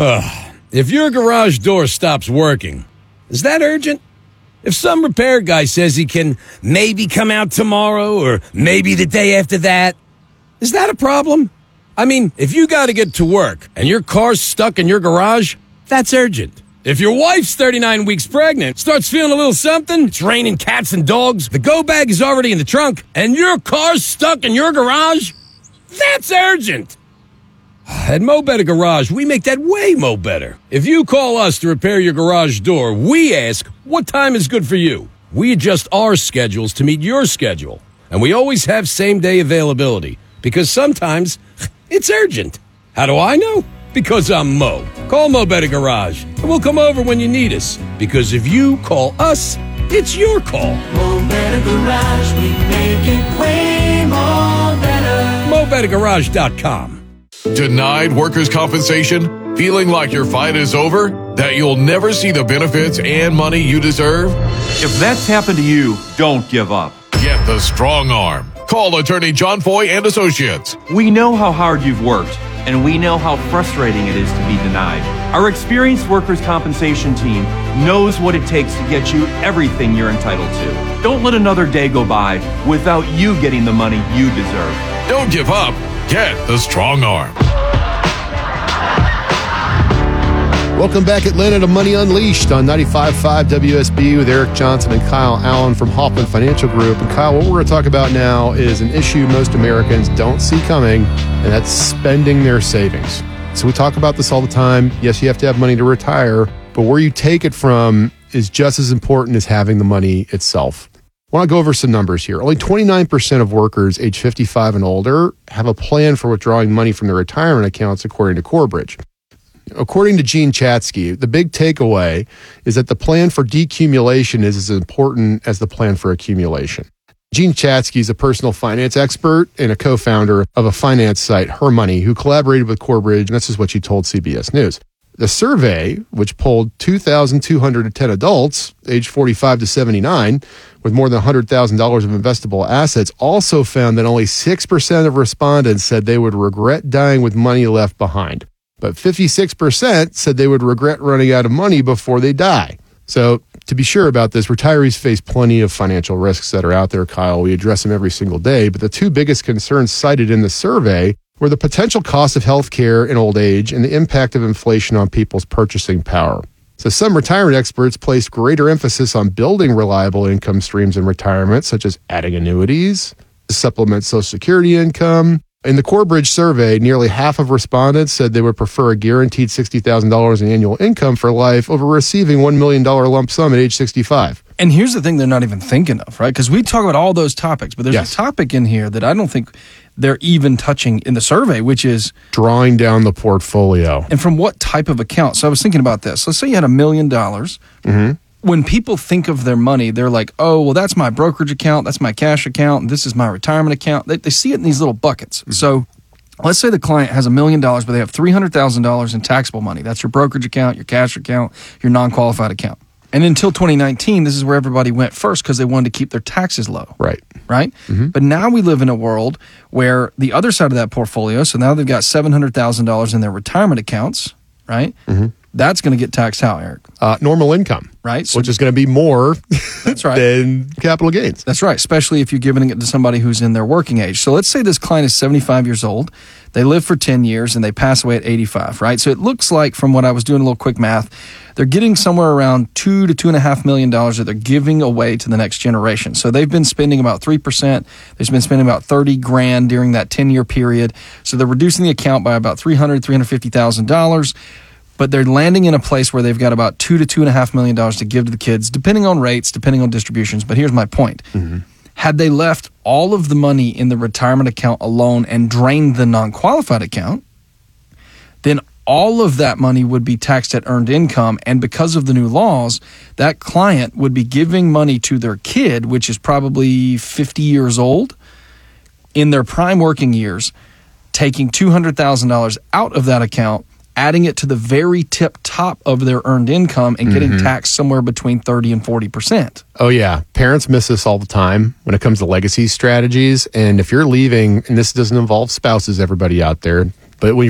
If your garage door stops working, is that urgent? If some repair guy says he can maybe come out tomorrow or maybe the day after that, is that a problem? I mean, if you got to get to work and your car's stuck in your garage, that's urgent. If your wife's 39 weeks pregnant, starts feeling a little something, it's raining cats and dogs, the go bag is already in the trunk, and your car's stuck in your garage, that's urgent. At Mo Better Garage, we make that way mo better. If you call us to repair your garage door, we ask, what time is good for you? We adjust our schedules to meet your schedule. And we always have same-day availability, because sometimes it's urgent. How do I know? Because I'm Mo. Call Mo Better Garage, and we'll come over when you need us. Because if you call us, it's your call. Mo Better Garage, we make it way more better. MoBetterGarage.com. Denied workers' compensation? Feeling like your fight is over? That you'll never see the benefits and money you deserve? If that's happened to you, don't give up. Get the strong arm. Call attorney John Foy and Associates. We know how hard you've worked, and we know how frustrating it is to be denied. Our experienced workers' compensation team knows what it takes to get you everything you're entitled to. Don't let another day go by without you getting the money you deserve. Don't give up. Get the strong arm. Welcome back, Atlanta, to Money Unleashed on 95.5 WSB with Eric Johnson and Kyle Allen from Hoffman Financial Group. And Kyle, what we're going to talk about now is an issue most Americans don't see coming, and that's spending their savings. So we talk about this all the time. Yes, you have to have money to retire, but where you take it from is just as important as having the money itself. I want to go over some numbers here. Only 29% of workers age 55 and older have a plan for withdrawing money from their retirement accounts, according to Corebridge. According to Gene Chatsky, the big takeaway is that the plan for decumulation is as important as the plan for accumulation. Gene Chatsky is a personal finance expert and a co-founder of a finance site, Her Money, who collaborated with Corebridge, and this is what she told CBS News. The survey, which polled 2,210 adults aged 45 to 79 with more than $100,000 of investable assets, also found that only 6% of respondents said they would regret dying with money left behind. But 56% said they would regret running out of money before they die. So to be sure about this, retirees face plenty of financial risks that are out there, Kyle. We address them every single day. But the two biggest concerns cited in the survey were the potential cost of health care in old age and the impact of inflation on people's purchasing power. So some retirement experts place greater emphasis on building reliable income streams in retirement, such as adding annuities to supplement Social Security income. In the Corebridge survey, nearly half of respondents said they would prefer a guaranteed $60,000 in annual income for life over receiving $1 million lump sum at age 65. And here's the thing they're not even thinking of, right? Because we talk about all those topics, but there's a topic in here that I don't think they're even touching in the survey, which is drawing down the portfolio. And from what type of account? So I was thinking about this. Let's say you had $1 million. Mm-hmm. When people think of their money, they're like, oh, well, that's my brokerage account, that's my cash account, and this is my retirement account. They see it in these little buckets. Mm-hmm. So let's say the client has $1 million, but they have $300,000 in taxable money. That's your brokerage account, your cash account, your non-qualified account. And until 2019, this is where everybody went first because they wanted to keep their taxes low. Right? Mm-hmm. But now we live in a world where the other side of that portfolio, so now they've got $700,000 in their retirement accounts, right? Mm-hmm. That's going to get taxed how, Eric? Normal income, right? So, which is going to be more that's right. than capital gains. That's right, especially if you're giving it to somebody who's in their working age. So let's say this client is 75 years old. They live for 10 years and they pass away at 85, right? So it looks like, from what I was doing a little quick math, they're getting somewhere around $2 to $2.5 million that they're giving away to the next generation. So they've been spending about 3%. They've been spending about $30,000 during that 10-year period. So they're reducing the account by about $350,000. But they're landing in a place where they've got about $2 to $2.5 million to give to the kids, depending on rates, depending on distributions. But here's my point. Mm-hmm. Had they left all of the money in the retirement account alone and drained the non-qualified account, then all of that money would be taxed at earned income. And because of the new laws, that client would be giving money to their kid, which is probably 50 years old, in their prime working years, taking $200,000 out of that account, adding it to the very tip top of their earned income and getting taxed somewhere between 30 and 40%. Oh, yeah. Parents miss this all the time when it comes to legacy strategies. And if you're leaving, and this doesn't involve spouses, everybody out there, but when